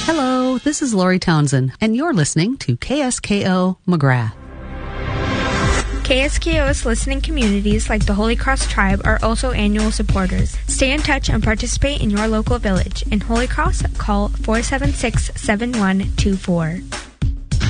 Hello, this is Lori Townsend, and you're listening to KSKO McGrath. KSKO's listening communities like the Holy Cross Tribe are also annual supporters. Stay in touch and participate in your local village. In Holy Cross, call 476-7124.